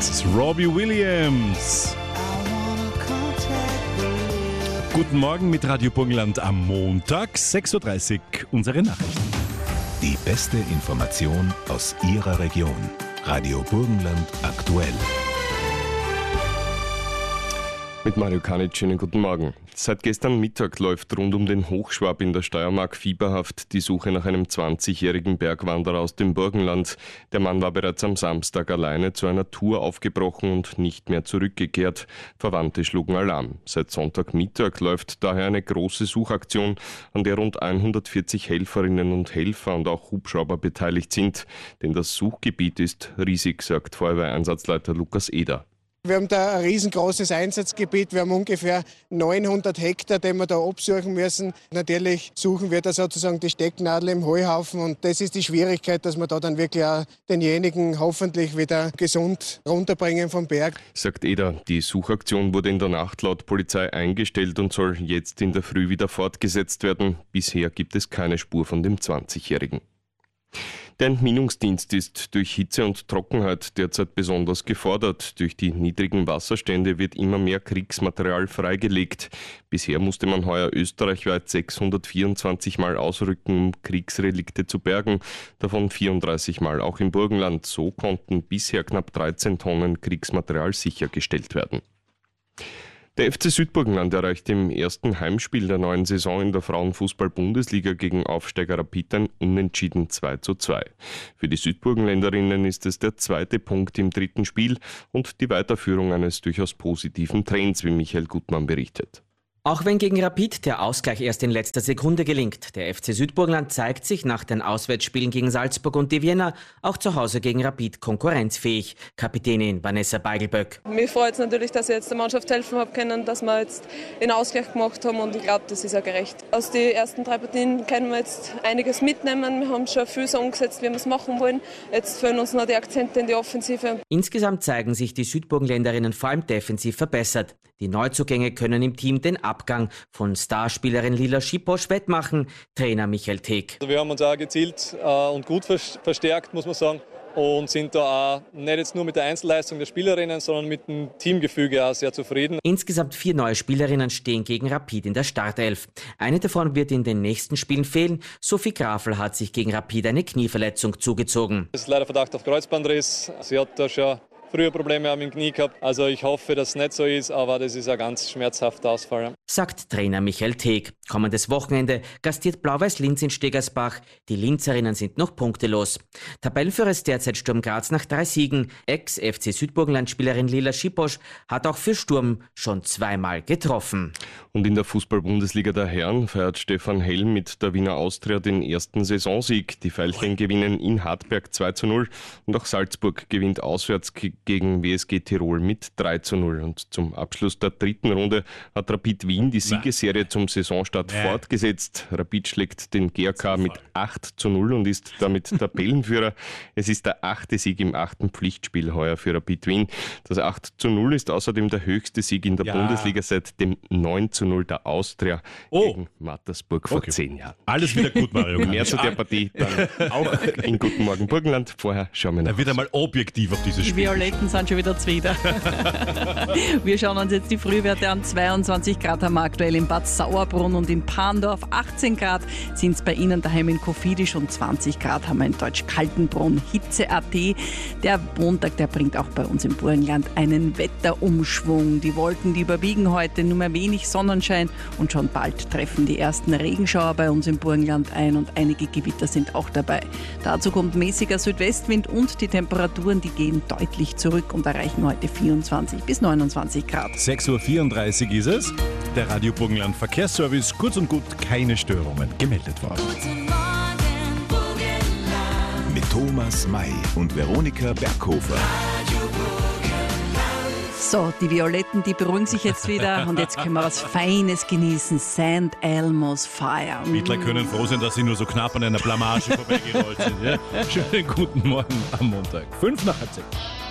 Das ist Robbie Williams. Guten Morgen mit Radio Burgenland am Montag, 6.30 Uhr, unsere Nachrichten. Die beste Information aus Ihrer Region. Radio Burgenland aktuell. Mit Mario Kanic, schönen guten Morgen. Seit gestern Mittag läuft rund um den Hochschwab in der Steiermark fieberhaft die Suche nach einem 20-jährigen Bergwanderer aus dem Burgenland. Der Mann war bereits am Samstag alleine zu einer Tour aufgebrochen und nicht mehr zurückgekehrt. Verwandte schlugen Alarm. Seit Sonntagmittag läuft daher eine große Suchaktion, an der rund 140 Helferinnen und Helfer und auch Hubschrauber beteiligt sind. Denn das Suchgebiet ist riesig, sagt Feuerwehreinsatzleiter Lukas Eder. Wir haben da ein riesengroßes Einsatzgebiet. Wir haben ungefähr 900 Hektar, die wir da absuchen müssen. Natürlich suchen wir da sozusagen die Stecknadel im Heuhaufen und das ist die Schwierigkeit, dass wir da dann wirklich auch denjenigen hoffentlich wieder gesund runterbringen vom Berg. Sagt Eder, die Suchaktion wurde in der Nacht laut Polizei eingestellt und soll jetzt in der Früh wieder fortgesetzt werden. Bisher gibt es keine Spur von dem 20-Jährigen. Der Entminungsdienst ist durch Hitze und Trockenheit derzeit besonders gefordert. Durch die niedrigen Wasserstände wird immer mehr Kriegsmaterial freigelegt. Bisher musste man heuer österreichweit 624 Mal ausrücken, um Kriegsrelikte zu bergen, davon 34 Mal auch im Burgenland. So konnten bisher knapp 13 Tonnen Kriegsmaterial sichergestellt werden. Der FC Südburgenland erreicht im ersten Heimspiel der neuen Saison in der Frauenfußball-Bundesliga gegen Aufsteiger Rapid ein Unentschieden 2:2. Für die Südburgenländerinnen ist es der zweite Punkt im dritten Spiel und die Weiterführung eines durchaus positiven Trends, wie Michael Gutmann berichtet. Auch wenn gegen Rapid der Ausgleich erst in letzter Sekunde gelingt, der FC Südburgenland zeigt sich nach den Auswärtsspielen gegen Salzburg und die Wiener auch zu Hause gegen Rapid konkurrenzfähig. Kapitänin Vanessa Beigelböck. Mich freut es natürlich, dass ich jetzt der Mannschaft helfen habe können, dass wir jetzt den Ausgleich gemacht haben und ich glaube, das ist auch gerecht. Aus den ersten 3 Partien können wir jetzt einiges mitnehmen. Wir haben schon viel so umgesetzt, wie wir es machen wollen. Jetzt fehlen uns noch die Akzente in die Offensive. Insgesamt zeigen sich die Südburgenländerinnen vor allem defensiv verbessert. Die Neuzugänge können im Team den Abgang von Starspielerin Lila Schiposch wettmachen. Trainer Michael Teek. Wir haben uns auch gezielt und gut verstärkt, muss man sagen. Und sind da auch nicht jetzt nur mit der Einzelleistung der Spielerinnen, sondern mit dem Teamgefüge auch sehr zufrieden. Insgesamt 4 neue Spielerinnen stehen gegen Rapid in der Startelf. Eine davon wird in den nächsten Spielen fehlen. Sophie Grafel hat sich gegen Rapid eine Knieverletzung zugezogen. Es ist leider Verdacht auf Kreuzbandriss. Sie hat da schon früher Probleme mit dem Knie gehabt. Also ich hoffe, dass es nicht so ist, aber das ist ein ganz schmerzhafter Ausfall. Sagt Trainer Michael Teek. Kommendes Wochenende gastiert Blau-Weiß Linz in Stegersbach. Die Linzerinnen sind noch punktelos. Tabellenführer ist derzeit Sturm Graz nach 3 Siegen. Ex-FC Südburgenland-Spielerin Lila Schiposch hat auch für Sturm schon 2-mal getroffen. Und in der Fußball-Bundesliga der Herren feiert Stefan Helm mit der Wiener Austria den ersten Saisonsieg. Die Veilchen gewinnen in Hartberg 2:0 und auch Salzburg gewinnt auswärts gegen WSG Tirol mit 3:0. Und zum Abschluss der dritten Runde hat Rapid Wien die Siegesserie zum Saisonstart fortgesetzt. Rapid schlägt den GRK mit 8:0 und ist damit Tabellenführer. Es ist der 8. Sieg im 8. Pflichtspiel heuer für Rapid Wien. Das 8:0 ist außerdem der höchste Sieg in der Bundesliga seit dem 9:0 der Austria gegen Mattersburg vor 10 Jahren. Alles wieder gut, Mario. Mehr zu der Partie dann auch in Guten Morgen Burgenland. Vorher schauen wir nach. Er wird einmal objektiv auf dieses Die Spiel. Violetten sind schon wieder zwider. Wir schauen uns jetzt die Frühwerte an. 22 Grad haben wir aktuell in Bad Sauerbrunn und in Pandorf. 18 Grad sind es bei Ihnen daheim in Kofidis und 20 Grad haben wir in Deutsch-Kaltenbrunn. Hitze.at. Der Montag, der bringt auch bei uns im Burgenland einen Wetterumschwung. Die Wolken, die überwiegen heute, nur mehr wenig Sonnenschein und schon bald treffen die ersten Regenschauer bei uns im Burgenland ein und einige Gewitter sind auch dabei. Dazu kommt mäßiger Südwestwind und die Temperaturen, die gehen deutlich zurück und erreichen heute 24 bis 29 Grad. 6.34 Uhr ist es. Der Radio Burgenland Verkehrsservice, kurz und gut, keine Störungen gemeldet worden. Mit Thomas May und Veronika Berghofer. So, die Violetten, die beruhigen sich jetzt wieder und jetzt können wir was Feines genießen. St. Elmo's Fire. Mittler können froh sein, dass sie nur so knapp an einer Blamage vorbeigerollt sind. Ja? Schönen guten Morgen am Montag. 5 nach halb 6.